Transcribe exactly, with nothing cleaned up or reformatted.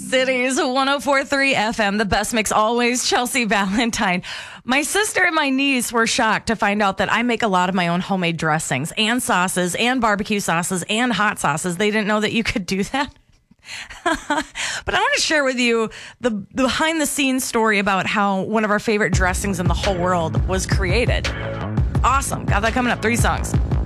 Cities one oh four point three F M, the best mix always, Chelsea Valentine. My sister and my niece were shocked to find out that I make a lot of my own homemade dressings and sauces and barbecue sauces and hot sauces. They didn't know that you could do that. But I want to share with you the, the behind the scenes story about how one of our favorite dressings in the whole world was created. Awesome. Got that coming up. Three songs.